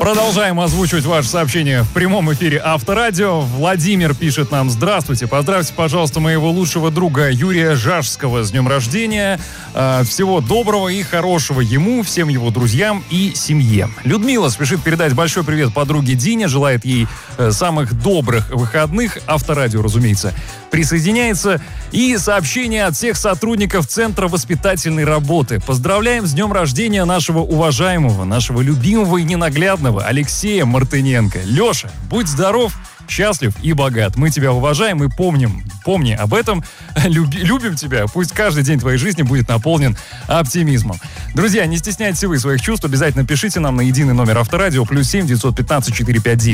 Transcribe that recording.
Продолжаем озвучивать ваше сообщение в прямом эфире Авторадио. Владимир пишет нам: здравствуйте, поздравьте, пожалуйста, моего лучшего друга Юрия Жашского с днем рождения. Всего доброго и хорошего ему, всем его друзьям и семье. Людмила спешит передать большой привет подруге Дине, желает ей самых добрых выходных. Авторадио, разумеется, присоединяется. И сообщение от всех сотрудников Центра воспитательной работы. Поздравляем с днем рождения нашего уважаемого, нашего любимого и ненаглядного Алексея Мартыненко. Леша, будь здоров, счастлив и богат. Мы тебя уважаем и помним. Помни об этом. Любим тебя. Пусть каждый день твоей жизни будет наполнен оптимизмом. Друзья, не стесняйтесь вы своих чувств. Обязательно пишите нам на единый номер Авторадио +7 915 459